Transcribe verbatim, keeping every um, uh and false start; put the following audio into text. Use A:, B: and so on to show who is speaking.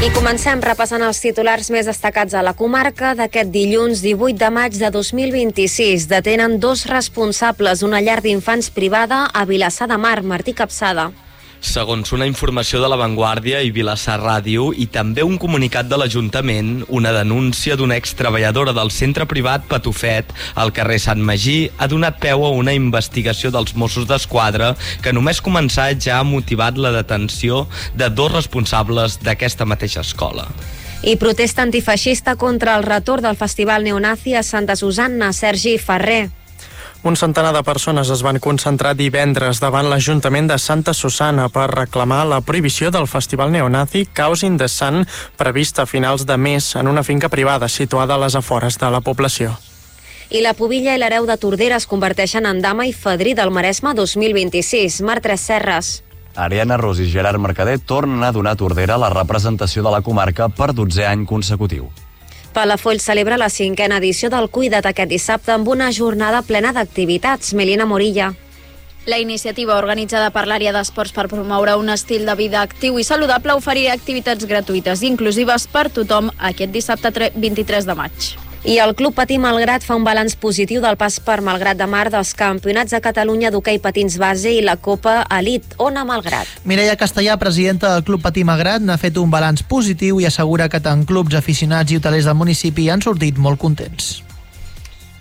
A: I comencem repassant els titulars més destacats a la comarca d'aquest dilluns divuit de maig de dos mil vint-i-sis. Detenen dos responsables d'una llar d'infants privada a Vilassar de Mar. Martí Capçada.
B: Segons una informació de La Vanguardia i Vilassar Ràdio i també un comunicat de l'Ajuntament, una denúncia d'una extreballadora del centre privat Patufet al carrer Sant Magí ha donat peu a una investigació dels Mossos d'Esquadra que només començar ja ha motivat la detenció de dos responsables d'aquesta mateixa escola.
A: I protesta antifeixista contra el retorn del Festival Neonazi a Santa Susanna. Sergi Ferrer.
C: Un centenar de persones es van concentrar divendres davant l'Ajuntament de Santa Susanna per reclamar la prohibició del Festival Neonazi Chaos in the Sun previst a finals de mes en una finca privada situada a les afores de la població.
A: I la Pubilla i l'Hereu de Tordera es converteixen en dama i fadrí del Maresme dos mil vint-i-sis. Marc Tres Serres.
D: Ariana Ros i Gerard Mercader tornen a donar a Tordera la representació de la comarca per dotzè any consecutiu.
A: Palafolls celebra la cinquena edició del Cuida't aquest dissabte amb una jornada plena d'activitats. Melina Morilla.
E: La iniciativa organitzada per l'àrea d'esports per promoure un estil de vida actiu i saludable oferirà activitats gratuïtes i inclusives per tothom aquest dissabte vint-i-tres de maig.
A: I el Club Patí Malgrat fa un balanç positiu del pas per Malgrat de Mar dels Campionats de Catalunya d'hoquei patins base i la Copa Elit. Ona Malgrat.
F: Mireia Castellà, presidenta del Club Patí Malgrat, n'ha fet un balanç positiu i assegura que tant clubs, aficionats i hotelers del municipi han sortit molt contents.